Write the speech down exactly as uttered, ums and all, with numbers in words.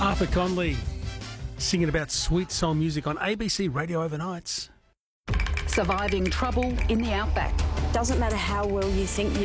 Arthur Conley singing about sweet soul music on A B C Radio Overnights. Surviving trouble in the outback. Doesn't matter how well you think you